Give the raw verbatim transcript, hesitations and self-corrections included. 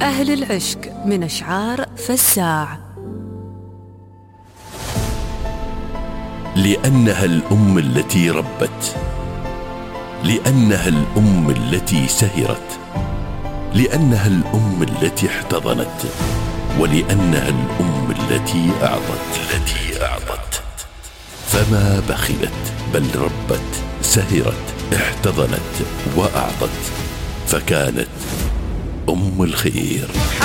أهل العشق من أشعار فزاع. لأنها الأم التي ربت، لأنها الأم التي سهرت، لأنها الأم التي احتضنت، ولأنها الأم التي أعطت التي أعطت فما بخلت بل ربت، سهرت، احتضنت وأعطت، فكانت أم الخير.